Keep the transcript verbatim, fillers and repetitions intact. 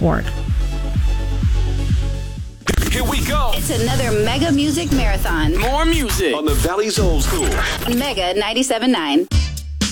org. Here we go. It's another Mega Music Marathon. More music on the Valley's Old School. Mega ninety-seven point nine.